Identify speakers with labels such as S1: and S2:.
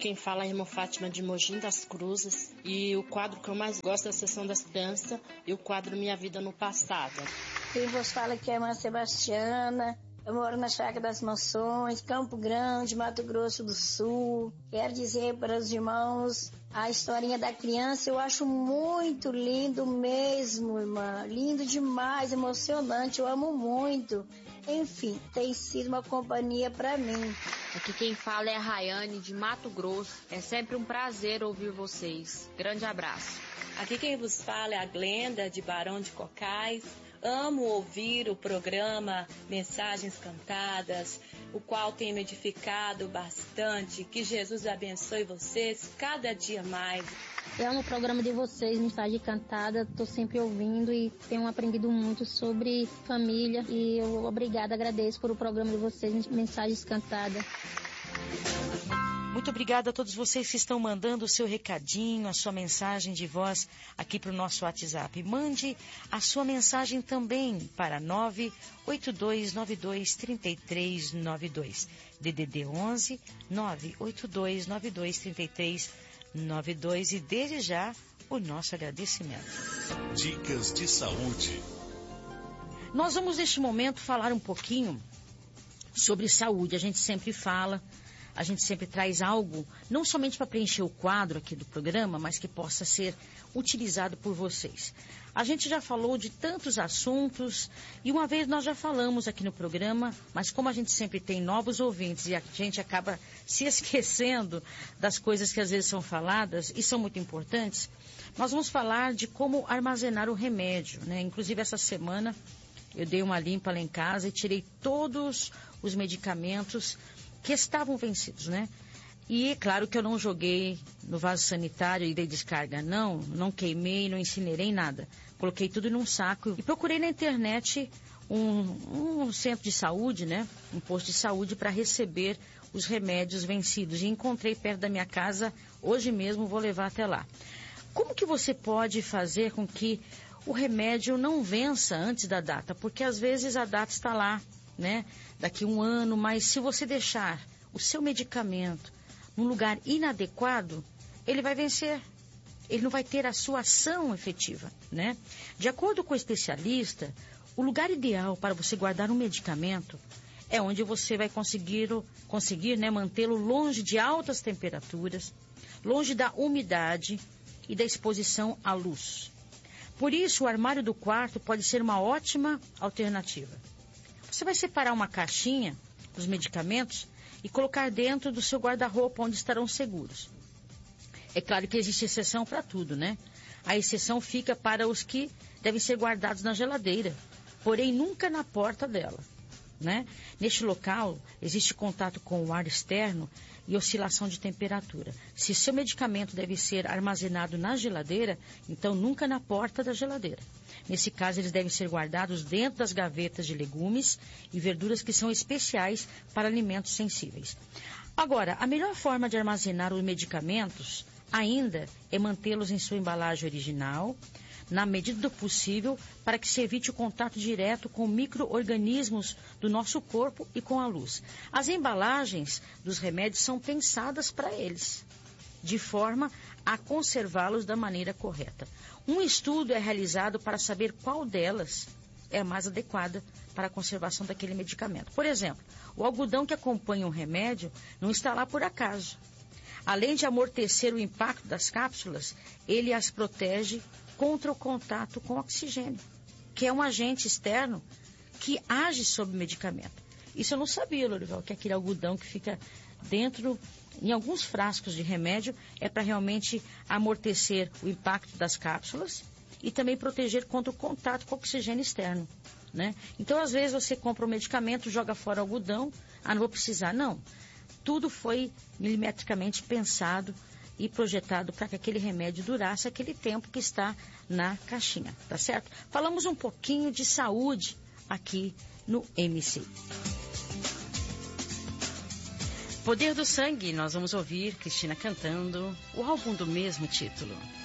S1: quem fala é a irmã Fátima de Mogi das Cruzes. E o quadro que eu mais gosto é a Sessão das Crianças e o quadro Minha Vida no Passado.
S2: Quem vos fala aqui é a irmã Sebastiana. Eu moro na Chácara das Mansões, Campo Grande, Mato Grosso do Sul. Quero dizer para os irmãos, a historinha da criança eu acho muito lindo mesmo, irmã. Lindo demais, emocionante, eu amo muito. Enfim, tem sido uma companhia para mim.
S3: Aqui quem fala é a Rayane de Mato Grosso. É sempre um prazer ouvir vocês. Grande abraço.
S4: Aqui quem vos fala é a Glenda de Barão de Cocais. Amo ouvir o programa Mensagens Cantadas, o qual tem me edificado bastante. Que Jesus abençoe vocês cada dia mais.
S5: Eu amo o programa de vocês, Mensagem Cantada. Estou sempre ouvindo e tenho aprendido muito sobre família. E eu, obrigada, agradeço por o programa de vocês, Mensagens Cantadas.
S6: Muito obrigada a todos vocês que estão mandando o seu recadinho, a sua mensagem de voz aqui para o nosso WhatsApp. Mande a sua mensagem também para 982923392. DDD 11 982923392 e desde já o nosso agradecimento.
S7: Dicas de saúde.
S6: Nós vamos neste momento falar um pouquinho sobre saúde. A gente sempre fala, a gente sempre traz algo, não somente para preencher o quadro aqui do programa, mas que possa ser utilizado por vocês. A gente já falou de tantos assuntos e uma vez nós já falamos aqui no programa, mas como a gente sempre tem novos ouvintes e a gente acaba se esquecendo das coisas que às vezes são faladas e são muito importantes, nós vamos falar de como armazenar o remédio, né? Inclusive essa semana eu dei uma limpa lá em casa e tirei todos os medicamentos que estavam vencidos, né? E claro que eu não joguei no vaso sanitário e dei descarga, não queimei, não incinerei nada. Coloquei tudo num saco e procurei na internet um centro de saúde, né? Um posto de saúde para receber os remédios vencidos. E encontrei perto da minha casa, hoje mesmo vou levar até lá. Como que você pode fazer com que o remédio não vença antes da data? Porque às vezes a data está lá, né? Daqui um ano, mas se você deixar o seu medicamento num lugar inadequado, ele vai vencer. Ele não vai ter a sua ação efetiva, né? De acordo com o especialista, o lugar ideal para você guardar um medicamento é onde você vai conseguir, né, mantê-lo longe de altas temperaturas, longe da umidade e da exposição à luz. Por isso, o armário do quarto pode ser uma ótima alternativa. Você vai separar uma caixinha dos medicamentos e colocar dentro do seu guarda-roupa, onde estarão seguros. É claro que existe exceção para tudo, né? A exceção fica para os que devem ser guardados na geladeira, porém nunca na porta dela, né? Neste local existe contato com o ar externo e oscilação de temperatura. Se seu medicamento deve ser armazenado na geladeira, então nunca na porta da geladeira. Nesse caso, eles devem ser guardados dentro das gavetas de legumes e verduras que são especiais para alimentos sensíveis. Agora, a melhor forma de armazenar os medicamentos ainda é mantê-los em sua embalagem original, na medida do possível, para que se evite o contato direto com micro-organismos do nosso corpo e com a luz. As embalagens dos remédios são pensadas para eles, de forma a conservá-los da maneira correta. Um estudo é realizado para saber qual delas é a mais adequada para a conservação daquele medicamento. Por exemplo, o algodão que acompanha um remédio não está lá por acaso. Além de amortecer o impacto das cápsulas, ele as protege contra o contato com oxigênio, que é um agente externo que age sobre o medicamento. Isso eu não sabia, Lorival, que aquele algodão que fica dentro, em alguns frascos de remédio, é para realmente amortecer o impacto das cápsulas e também proteger contra o contato com o oxigênio externo, né? Então, às vezes, você compra um medicamento, joga fora o algodão, não vou precisar. Não. Tudo foi milimetricamente pensado e projetado para que aquele remédio durasse aquele tempo que está na caixinha, tá certo? Falamos um pouquinho de saúde aqui no MC. Poder do Sangue, nós vamos ouvir Cristina cantando o álbum do mesmo título.